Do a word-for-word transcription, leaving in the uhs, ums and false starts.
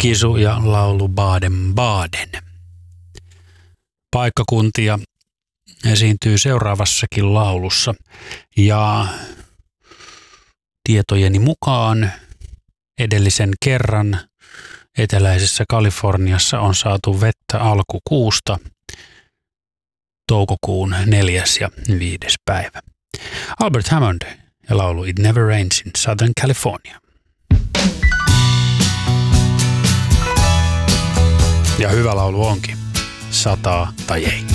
Kisu ja laulu Baden-Baden. Paikkakuntia esiintyy seuraavassakin laulussa ja tietojeni mukaan edellisen kerran eteläisessä Kaliforniassa on saatu vettä alkukuusta toukokuun neljäs ja viides päivä. Albert Hammond ja laulu It Never Rains in Southern California. Ja hyvä laulu onkin. Sataa tai ei.